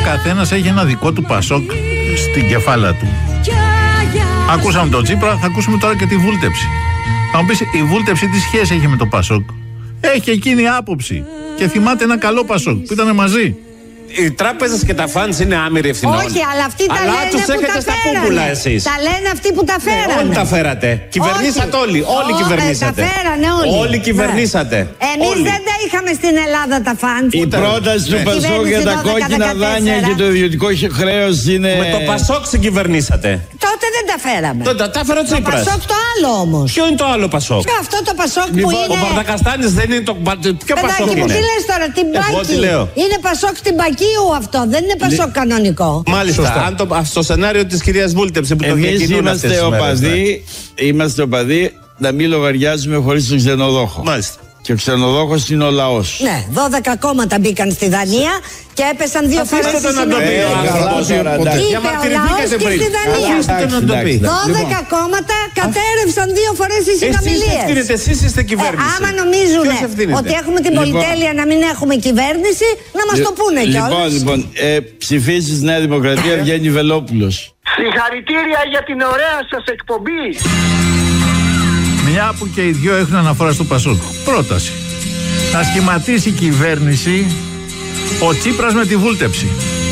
καθένας έχει ένα δικό του Πασόκ στην κεφάλα του. Ακούσαμε τον Τσίπρα, θα ακούσουμε τώρα και τη βούλτεψη. Θα μου πεις, η βούλτεψη τι σχέση έχει με το Πασόκ? Έχει εκείνη άποψη. Και θυμάται ένα καλό Πασόκ που ήταν μαζί. Οι τράπεζες και τα φαντς είναι άμυροι ευθυνών. Όχι, αλλά αυτοί τα λένε τους που έχετε τα στα πούπουλα φέρανε. εσείς. Τα λένε αυτοί που τα φέρανε. Όλοι τα φέρατε. Κυβερνήσατε όλοι. Όλοι κυβερνήσατε. Τα φέρανε όλοι. Όλοι κυβερνήσατε. Εμείς δεν τα είχαμε στην Ελλάδα τα φαντς. Η πρόταση του Πασόκ για τα κόκκινα δάνεια και το ιδιωτικό χρέος είναι. Με το Πασόκ συγκυβερνήσατε. Τότε δεν τα φέραμε. Τα φέρω Το Τσίπρας. Πασόκ το άλλο όμως. Ποιο είναι το άλλο Πασόκ? Αυτό το Πασόκ που είναι. Ο Μπαρδακαστάνης δεν είναι το. Ποιο Πασόκ Παιδάκι μου, είναι? τι λες τώρα, την Εγώ τι Πάκη. λέω? Είναι Πασόκ την Πακίου αυτό, δεν είναι Πασόκ κανονικό. Μάλιστα. Αν στο σενάριο της κυρίας Βούλτεψη που το Εμείς διακινούν αυτές τις μέρες. είμαστε οπαδοί να μην λογαριάζουμε χωρίς τον ξενοδόχο. Μάλιστα. Και ο ξενοδόχος είναι ο λαός. Ναι, 12 κόμματα μπήκαν στη Δανία και έπεσαν 2 φορές Αφήστε στη τον να το πει ο άνθρωπος. Είπε ο λαός Διαμαρτυρηθήκατε και πριν. στη Δανία. Αφήστε τον να το πει. 12 κόμματα κατέρευσαν 2 φορές στις Εσείς συνομιλίες. ευθύνετε, εσείς είστε κυβέρνηση. Άμα νομίζουν Ποιος ευθύνεται? ότι έχουμε την πολυτέλεια να μην έχουμε κυβέρνηση, να μας το πούνε κιόλας. Λοιπόν, ψηφίσεις Νέα Δημοκρατία, βγαίνει Βελόπουλος. Συγχαρητήρια για την ωραία σας εκπομπή. Μια που και οι δυο έχουν αναφορά στο Πασόκ. Πρόταση. Να σχηματίσει κυβέρνηση ο Τσίπρας με τη βούλτεψη.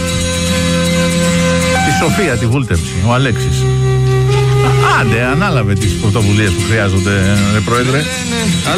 Τη Σοφία τη βούλτεψη, ο Αλέξης. Άντε, ανάλαβε τις πρωτοβουλίες που χρειάζονται, πρόεδρε.